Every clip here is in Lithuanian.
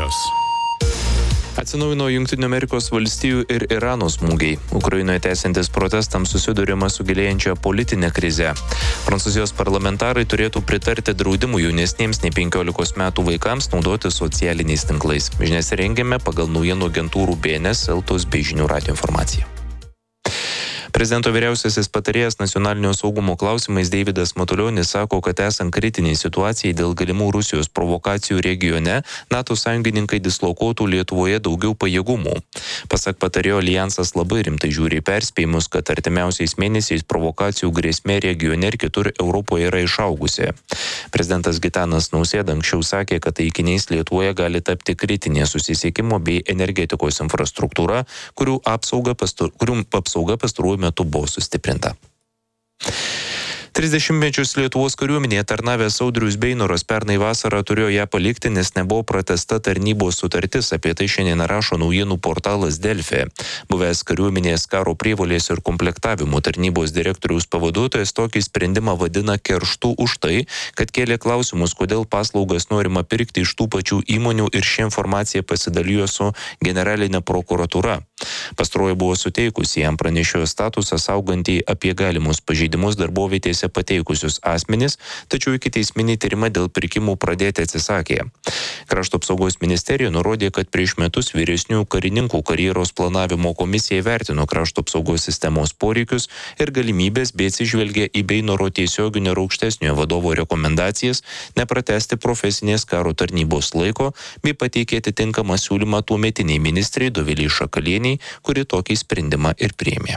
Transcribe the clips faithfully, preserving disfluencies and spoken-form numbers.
žinios. Atsinaujino Jungtinių Amerikos valstijų ir Irano smūgiai. Ukrainoje tęsiantis protestams susiduriama su gilėjančia politinė krize. Prancūzijos parlamentarai turėtų pritarti draudimų jaunesniems nei penkiolikos metų vaikams naudoti socialiniais tinklais. Žinias rengėme pagal naujienų agentūrų B N S, Eltos bei Žinių radijo informaciją. Prezidento vyriausiasis patarėjas nacionalinio saugumo klausimais Deividas Matulionis sako, kad esant kritiniai situacijai dėl galimų Rusijos provokacijų regione, NATO sąjungininkai dislokuotų Lietuvoje daugiau pajėgumų. Pasak patarėjo, alijansas labai rimtai žiūri perspėjimus, kad artimiausiais mėnesiais provokacijų grėsmė regione ir kitur Europoje yra išaugusi. Prezidentas Gitanas Nausėda anksčiau sakė, kad taikiniais Lietuvoje gali tapti kritinė susisiekimo bei energetikos infrastruktūra, kurių apsauga, pastur, kurių apsauga pastaruoju metu buvo sustiprinta. trisdešimtmečius Lietuvos kariuomenėje tarnavęs Audrius Beinoras pernai vasarą turėjo ją palikti, nes nebuvo pratęsta tarnybos sutartis. Apie tai šiandien rašo naujienų portalas Delfi. Buvęs kariuomenės karo prievolės ir komplektavimo tarnybos direktoriaus pavaduotojas tokį sprendimą vadina kerštu už tai, kad kėlė klausimus, kodėl paslaugas norima pirkti iš tų pačių įmonių ir šią informaciją pasidalijo su generalinė prokuratūra. Pastaroji buvo suteikusi jam pranešėjo statusą saugantį apie galimus pažeidimus darbovietėse pateikusius asmenis, tačiau ikiteisminį tyrimą dėl pirkimų pradėti atsisakė. Krašto apsaugos ministerija nurodė, kad prieš metus vyresnių karininkų karjeros planavimo komisija įvertino krašto apsaugos sistemos poreikius ir galimybės bei atsižvelgė į Beinoro tiesioginio ir aukštesniojo vadovo rekomendacijas nepratęsti profesinės karo tarnybos laiko bei pateikė atitinkamą siūlymą tuometiniai ministrai Dovilei Šakalienei, kuri tokį sprendimą ir priėmė.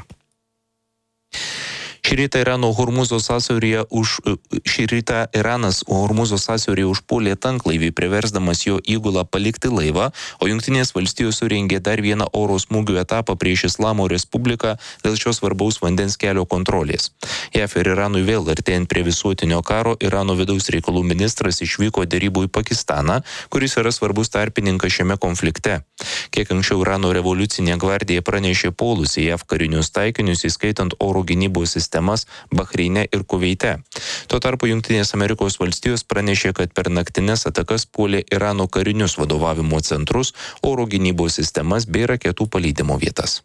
Šį rytą Irano Hormuzo sąsiauryje už šį rytą Iranas Hormuzo sąsiauryje užpuolė tanklaivį, priversdamas jo įgulą palikti laivą, o Jungtinės valstijos surengė dar vieną oro smūgių etapą prieš Islamo Respubliką dėl šios svarbaus vandens kelio kontrolės. J A V ir Iranui vėl artėjant prie visuotinio karo, Irano vidaus reikalų ministras išvyko derybų į Pakistaną, kuris yra svarbus tarpininkas šiame konflikte. Kiek anksčiau Irano revoliucinė gvardija pranešė puolusi J A V karinius taikinius, įskaitant oro gynybos sistemą Bahreine ir Kuveite. Tuo tarpu Jungtinės Amerikos valstijos pranešė, kad per naktines atakas puolė Irano karinius vadovavimo centrus, oro gynybos sistemas bei raketų paleidimo vietas.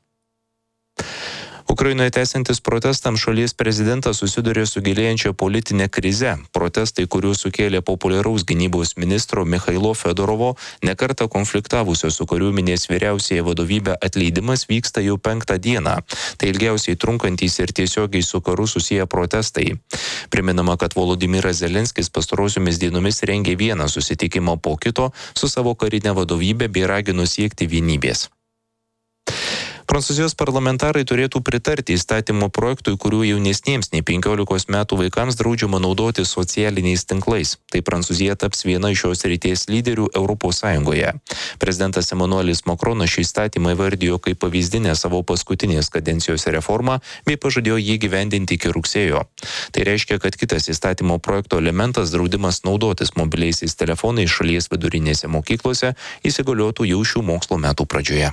Ukrainoje tęsiantis protestams šalies prezidentas susidurė su gilėjančia politinė krize. Protestai, kuriuos sukėlė populiaraus gynybos ministro Michailo Fedorovo, nekartą konfliktavusio su kariuomenės vyriausiąja vadovybė atleidimas vyksta jau penktą dieną. Tai ilgiausiai trunkantys ir tiesiogiai su karu susiję protestai. Priminama, kad Volodymyras Zelenskis pastarosiomis dienomis rengė vieną susitikimą po kito su savo karinė vadovybė bei ragino siekti vienybės. Prancūzijos parlamentarai turėtų pritarti įstatymo projektui, kuriuo jaunesniems nei penkiolikos metų vaikams draudžiama naudoti socialiniais tinklais. Tai Prancūzija taps viena iš šios srities lyderių Europos Sąjungoje. Prezidentas Emmanuelis Macronas šį įstatymą įvardijo kaip pavyzdinę savo paskutinės kadencijos reformą bei pažadėjo jį gyvendinti iki rugsėjo. Tai reiškia, kad kitas įstatymo projekto elementas, draudimas naudotis mobiliaisiais telefonais šalies vidurinėse mokyklose, įsigaliotų jau šių mokslo metų pradžioje.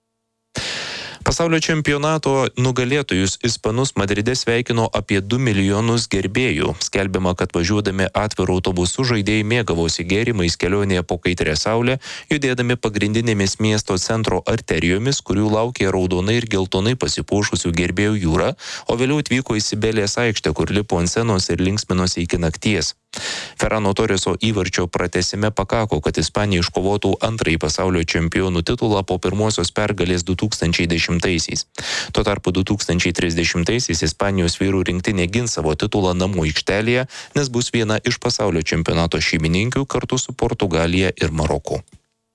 Pasaulio čempionato nugalėtojus ispanus Madride sveikino apie du milijonus gerbėjų. Skelbiama, kad važiuodami atviru autobusu žaidėjai mėgavosi gėrimais kelionėje po kaitrę saulę, judėdami pagrindinėmis miesto centro arterijomis, kurių laukė raudonai ir geltonai pasipuošusių gerbėjų jūra, o vėliau atvyko į Sibelės aikštę, kur lipo ant scenos ir linksminosi iki nakties. Ferrano Torreso įvarčio pratęsime pakako, kad Ispanija iškovotų antrąjį pasaulio čempionų titulą po pirmosios pergalės du tūkstančiai dešimtaisiais. Tuo tarpu du tūkstančiai trisdešimtaisiais Ispanijos vyrų rinktinė gins savo titulą namų aikštelėje, nes bus viena iš pasaulio čempionato šeimininkių kartu su Portugalija ir Maroku.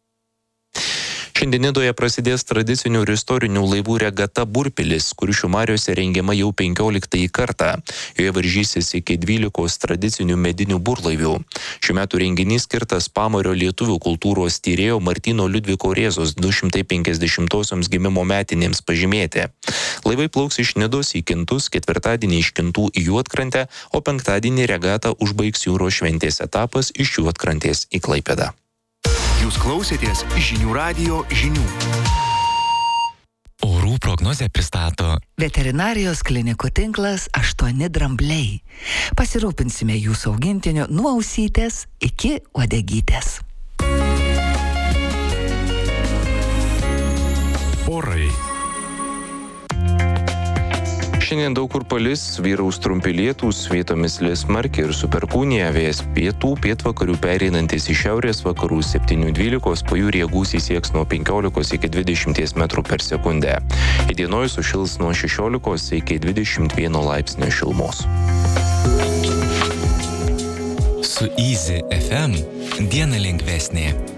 Šiandien Nidoje prasidės tradicinių ir istorinių laivų regata Burpilis, Kuršių mariose rengiama jau penkioliktąjį kartą. Joje varžysis iki dvylikos tradicinių medinių burlaivių. Šiuo metu renginys skirtas Pamario lietuvių kultūros tyrėjo Martyno Liudviko Rėzos du šimtai penkiasdešimtosioms gimimo metinėms pažymėti. Laivai plauks iš Nidos į Kintus, ketvirtadienį iš Kintų į Juodkrantę, o penktadienį regatą užbaigs jūros šventės etapas iš Juodkrantės į Klaipėdą. Jūs klausėtės žinių radijo žinių. Orų prognozę pristato Veterinarijos klinikų tinklas aštuoni drambliai. Pasirūpinsime jūsų augintiniu nuo ausytės iki uodegytės. Orai. Šiandien daug kur palis, vyraus trumpi lietūs, vietomis lis smarkiai ir su perkūnija, vėjas pietų, pietvakarių pereinantis į šiaurės vakarų septynių dvylikos, pajūryje gūsiai sieks nuo penkiolikos iki dvidešimties metrų per sekundę. Įdienojus sušils nuo šešiolikos iki dvidešimt vieno laipsnio šilumos. Su Easy F M diena lengvesnė.